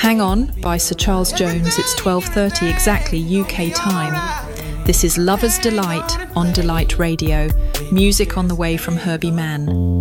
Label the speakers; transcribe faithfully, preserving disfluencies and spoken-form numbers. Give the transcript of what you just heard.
Speaker 1: Hang On by Sir Charles Jones. It's twelve thirty exactly U K time. This is Lover's Delight on Delight Radio. Music on the way from Herbie Mann.